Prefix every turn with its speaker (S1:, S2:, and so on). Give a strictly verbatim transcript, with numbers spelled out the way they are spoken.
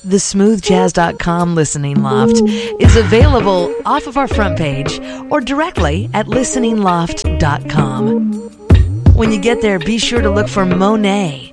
S1: The smooth jazz dot com Listening Loft is available off of our front page or directly at listening loft dot com. When you get there, be sure to look for Monet